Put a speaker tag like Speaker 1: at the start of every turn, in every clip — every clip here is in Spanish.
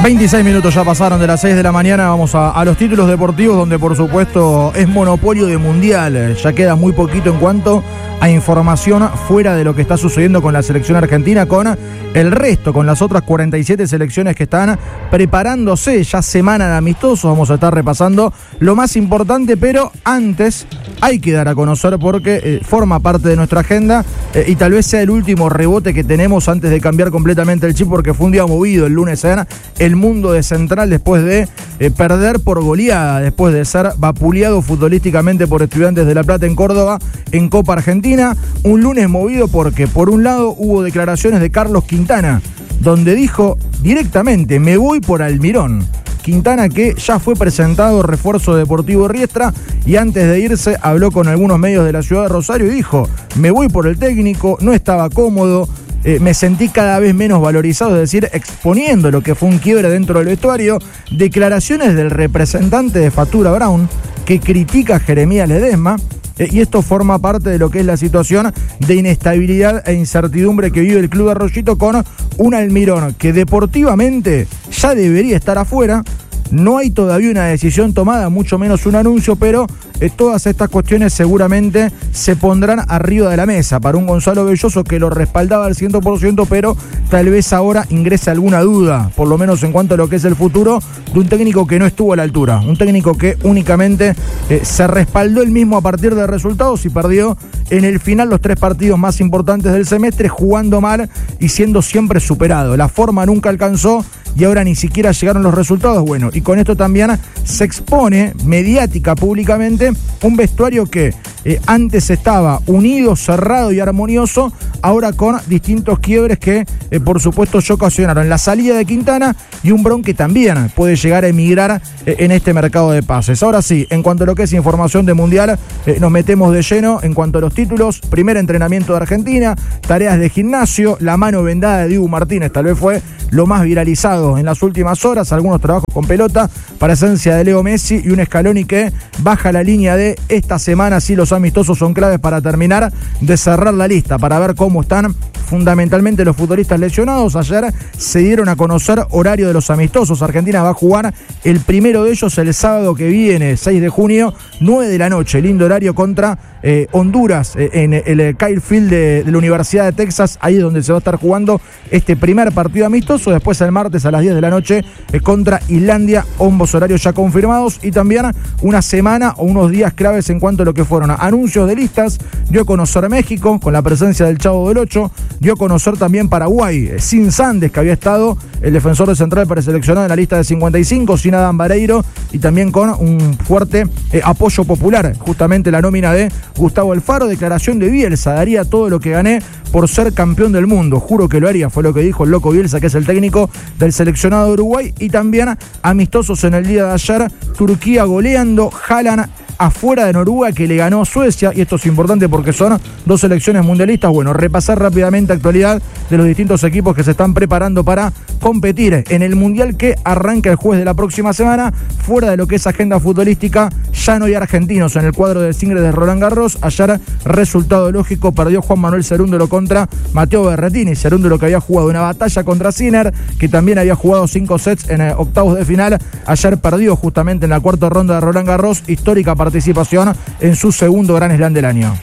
Speaker 1: 26 minutos ya pasaron de las 6 de la mañana. Vamos a los títulos deportivos, donde por supuesto es monopolio de mundial. Ya queda muy poquito en cuanto a información fuera de lo que está sucediendo con la selección argentina, con el resto, con las otras 47 selecciones que están preparándose ya semana de amistosos. Vamos a estar repasando lo más importante, pero antes hay que dar a conocer porque forma parte de nuestra agenda y tal vez sea el último rebote que tenemos antes de cambiar completamente el chip, porque fue un día movido el lunes en el mundo de Central después de perder por goleada, después de ser vapuleado futbolísticamente por Estudiantes de La Plata en Córdoba en Copa Argentina. Un lunes movido porque por un lado hubo declaraciones de Carlos Quintana, donde dijo directamente: me voy por Almirón. Quintana, que ya fue presentado refuerzo Deportivo Riestra, y antes de irse habló con algunos medios de la ciudad de Rosario y dijo: me voy por el técnico, no estaba cómodo, me sentí cada vez menos valorizado, es decir, exponiendo lo que fue un quiebre dentro del vestuario. Declaraciones del representante de Factura Brown, que critica a Jeremías Ledesma, y esto forma parte de lo que es la situación de inestabilidad e incertidumbre que vive el club de Arroyito, con un Almirón que deportivamente ya debería estar afuera. No hay todavía una decisión tomada, mucho menos un anuncio, pero todas estas cuestiones seguramente se pondrán arriba de la mesa para un Gonzalo Belloso que lo respaldaba al 100%, pero tal vez ahora ingrese alguna duda, por lo menos en cuanto a lo que es el futuro de un técnico que no estuvo a la altura, un técnico que únicamente se respaldó él mismo a partir de resultados y perdió en el final los 3 partidos más importantes del semestre, jugando mal y siendo siempre superado. La forma nunca alcanzó y ahora ni siquiera llegaron los resultados. Bueno, y con esto también se expone mediática, públicamente, un vestuario que antes estaba unido, cerrado y armonioso, ahora con distintos quiebres que por supuesto ya ocasionaron la salida de Quintana y un Brown que también puede llegar a emigrar en este mercado de pases. Ahora sí, en cuanto a lo que es información de Mundial, nos metemos de lleno en cuanto a los títulos. Primer entrenamiento de Argentina, tareas de gimnasio, la mano vendada de Dibu Martínez tal vez fue lo más viralizado en las últimas horas, algunos trabajos con pelota, presencia de Leo Messi y un Scaloni que baja la línea de esta semana. Sí, los amistosos son claves para terminar de cerrar la lista, para ver cómo están fundamentalmente los futbolistas lesionados. Ayer se dieron a conocer horario de los amistosos. Argentina va a jugar el primero de ellos el sábado que viene, 6 de junio, 9 de la noche, lindo horario, contra Honduras, en el Kyle Field de la Universidad de Texas. Ahí es donde se va a estar jugando este primer partido amistoso. Después el martes a las 10 de la noche contra Islandia, ambos horarios ya confirmados, y también una semana o unos días claves en cuanto a lo que fueron anuncios de listas. Dio a conocer México con la presencia del Chavo del Ocho, dio a conocer también Paraguay sin Sandes, que había estado el defensor de Central preseleccionado en la lista de 55, sin Adán Vareiro, y también con un fuerte apoyo popular, justamente la nómina de Gustavo Alfaro. Declaración de Bielsa: daría todo lo que gané por ser campeón del mundo, juro que lo haría, fue lo que dijo el loco Bielsa, que es el técnico del seleccionado de Uruguay. Y también amistosos en el día de ayer, Turquía goleando, Haaland afuera de Noruega, que le ganó a Suecia, y esto es importante porque son 2 selecciones mundialistas. Bueno, repasar rápidamente actualidad de los distintos equipos que se están preparando para competir en el Mundial que arranca el jueves de la próxima semana. Fuera de lo que es agenda futbolística, ya no hay argentinos en el cuadro del Singles de Roland Garros. Ayer, resultado lógico, perdió Juan Manuel Cerúndolo contra Mateo Berrettini. Cerúndolo, que había jugado una batalla contra Sinner, que también había jugado 5 sets en octavos de final, ayer perdió justamente en la cuarta ronda de Roland Garros. Histórica participación en su segundo Gran Slam del año.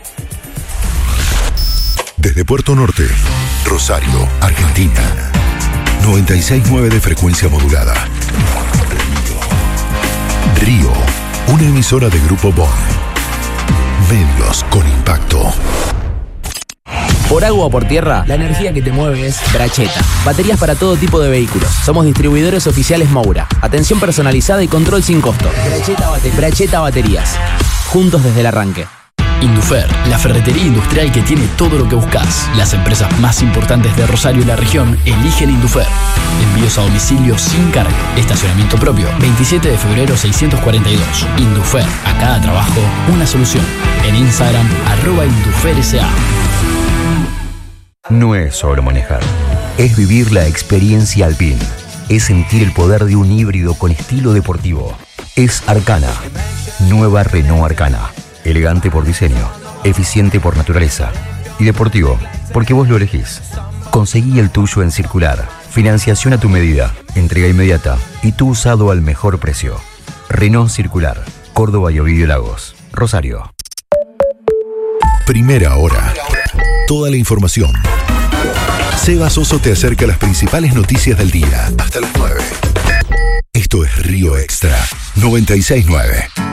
Speaker 2: Desde Puerto Norte, Rosario, Argentina. 96.9 de frecuencia modulada. Río, una emisora de Grupo Bon. Medios con impacto.
Speaker 3: Por agua o por tierra, la energía que te mueve es Bracheta. Baterías para todo tipo de vehículos. Somos distribuidores oficiales Moura. Atención personalizada y control sin costo. Bracheta Baterías. Juntos desde el arranque.
Speaker 4: Indufer, la ferretería industrial que tiene todo lo que buscas. Las empresas más importantes de Rosario y la región eligen Indufer. Envíos a domicilio sin cargo. Estacionamiento propio. 27 de febrero 642. Indufer, a cada trabajo una solución. En Instagram, @InduferSA.
Speaker 5: No es solo manejar, es vivir la experiencia Alpine. Es sentir el poder de un híbrido con estilo deportivo. Es Arcana, nueva Renault Arcana. Elegante por diseño, eficiente por naturaleza y deportivo porque vos lo elegís. Conseguí el tuyo en Circular, Financiación a tu medida, entrega inmediata y tu usado al mejor precio. Renault Circular, Córdoba y Ovidio Lagos, Rosario.
Speaker 2: Primera hora. Toda la información. Seba Soso te acerca las principales noticias del día. Hasta las 9. Esto es Río Extra 96.9.